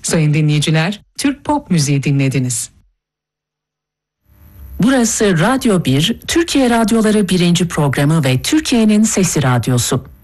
Sayın dinleyiciler, Türk pop müziği dinlediniz. Burası Radyo 1, Türkiye Radyoları 1. programı ve Türkiye'nin Sesi Radyosu.